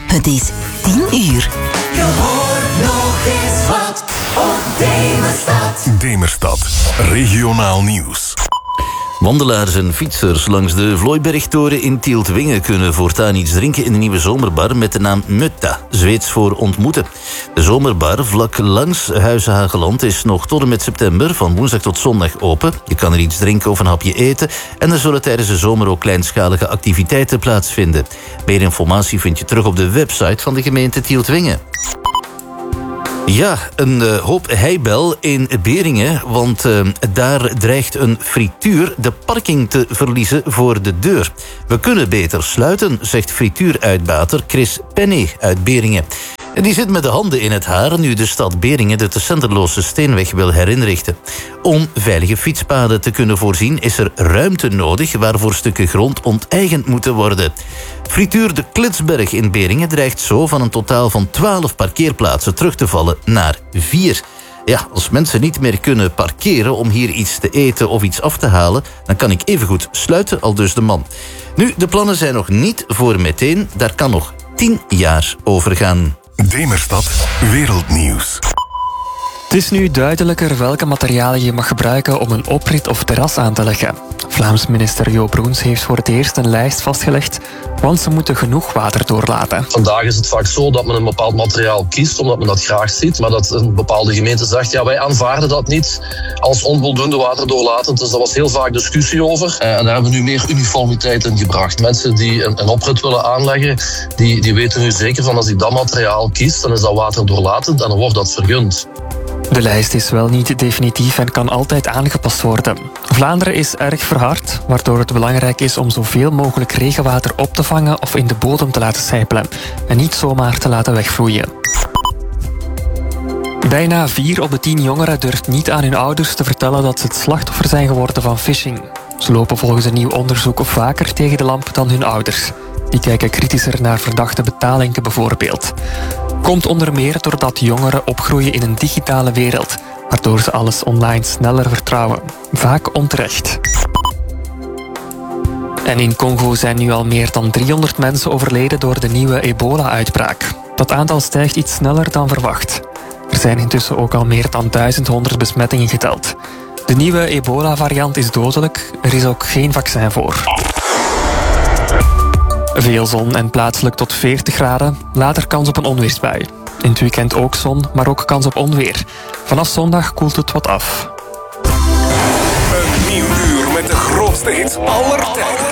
Het is 10 uur. Je hoort nog eens wat op Demerstad. Demerstad, regionaal nieuws. Wandelaars en fietsers langs de Vlooibergtoren in Tieltwingen kunnen voortaan iets drinken in de nieuwe zomerbar met de naam Mutta, Zweeds voor ontmoeten. De zomerbar vlak langs Huize Hageland is nog tot en met september van woensdag tot zondag open. Je kan er iets drinken of een hapje eten en er zullen tijdens de zomer ook kleinschalige activiteiten plaatsvinden. Meer informatie vind je terug op de website van de gemeente Tieltwingen. Ja, een hoop heibel in Beringen, want daar dreigt een frituur de parking te verliezen voor de deur. We kunnen beter sluiten, zegt frituuruitbater Chris Penny uit Beringen. En die zit met de handen in het haar nu de stad Beringen de te Senderloze Steenweg wil herinrichten. Om veilige fietspaden te kunnen voorzien is er ruimte nodig waarvoor stukken grond onteigend moeten worden. Frituur de Klitsberg in Beringen dreigt zo van een totaal van 12 parkeerplaatsen terug te vallen naar 4. Ja, als mensen niet meer kunnen parkeren om hier iets te eten of iets af te halen, dan kan ik evengoed sluiten, aldus de man. Nu, de plannen zijn nog niet voor meteen, daar kan nog 10 jaar over gaan. Demerstad, wereldnieuws. Het is nu duidelijker welke materialen je mag gebruiken om een oprit of terras aan te leggen. Vlaams minister Jo Broens heeft voor het eerst een lijst vastgelegd, want ze moeten genoeg water doorlaten. Vandaag is het vaak zo dat men een bepaald materiaal kiest, omdat men dat graag ziet, maar dat een bepaalde gemeente zegt, ja, wij aanvaarden dat niet als onvoldoende waterdoorlatend. Dus daar was heel vaak discussie over. En daar hebben we nu meer uniformiteit in gebracht. Mensen die een oprit willen aanleggen, die weten nu zeker van als ik dat materiaal kies, dan is dat waterdoorlatend en dan wordt dat vergund. De lijst is wel niet definitief en kan altijd aangepast worden. Vlaanderen is erg verhard, waardoor het belangrijk is om zoveel mogelijk regenwater op te vangen of in de bodem te laten sijpelen en niet zomaar te laten wegvloeien. Bijna 4 op de 10 jongeren durft niet aan hun ouders te vertellen dat ze het slachtoffer zijn geworden van phishing. Ze lopen volgens een nieuw onderzoek vaker tegen de lamp dan hun ouders. Die kijken kritischer naar verdachte betalingen bijvoorbeeld. Komt onder meer doordat jongeren opgroeien in een digitale wereld, waardoor ze alles online sneller vertrouwen. Vaak onterecht. En in Congo zijn nu al meer dan 300 mensen overleden door de nieuwe ebola-uitbraak. Dat aantal stijgt iets sneller dan verwacht. Er zijn intussen ook al meer dan 1100 besmettingen geteld. De nieuwe ebola-variant is dodelijk, er is ook geen vaccin voor. Veel zon en plaatselijk tot 40 graden. Later kans op een onweersbui. In het weekend ook zon, maar ook kans op onweer. Vanaf zondag koelt het wat af. Een nieuw uur met de grootste hits aller tijden.